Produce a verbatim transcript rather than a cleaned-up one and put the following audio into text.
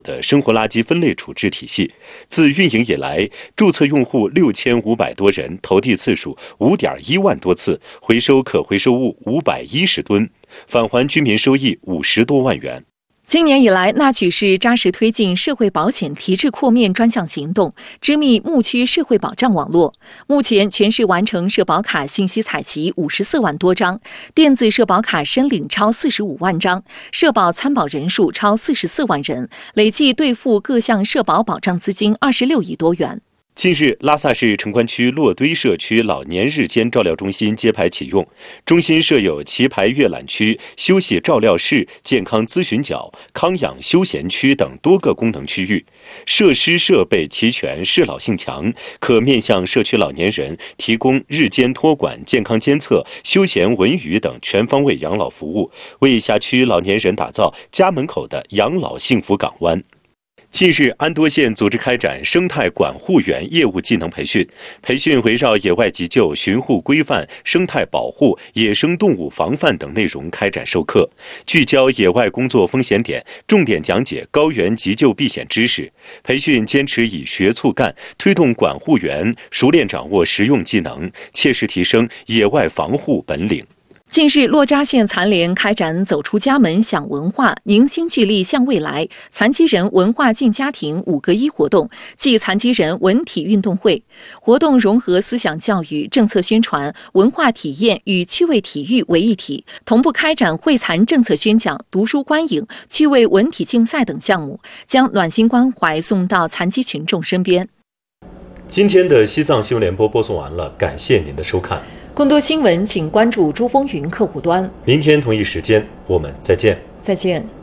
的生活垃圾分类处置体系。自运营以来，注册用户六千五百多人，投递次数五点一万多次，回收可回收物五百一十吨，返还居民收益五十多万元。 今年以来，纳曲市扎实推进社会保险提质扩面专项行动，织密牧区社会保障网络。目前，全市完成社保卡信息采集五十四万多张，电子社保卡申领超四十五万张，社保参保人数超四十四万人，累计兑付各项社保保障资金二十六亿多元。 近日，拉萨市城关区洛堆社区老年日间照料中心揭牌启用，中心设有棋牌阅览区、休息照料室、健康咨询角、康养休闲区等多个功能区域，设施设备齐全，适老性强，可面向社区老年人提供日间托管、健康监测、休闲文娱等全方位养老服务，为辖区老年人打造家门口的养老幸福港湾。近日，安多县组织开展生态管护员业务技能培训，培训围绕野外急救、巡护规范、生态保护、野生动物防范等内容开展授课，聚焦野外工作风险点，重点讲解高原急救避险知识。培训坚持以学促干，推动管护员熟练掌握实用技能，切实提升野外防护本领。 近日，珞珈县残联开展走出家门享文化，凝心聚力向未来残疾人文化进家庭五个一活动暨残疾人文体运动会。活动融合思想教育、政策宣传、文化体验与趣味体育为一体，同步开展惠残政策宣讲、读书观影、趣味文体竞赛等项目，将暖心关怀送到残疾群众身边。 今天的西藏新闻联播播送完了，感谢您的收看。 更多新闻请关注珠风云客户端。 明天同一时间我们再见。 再见。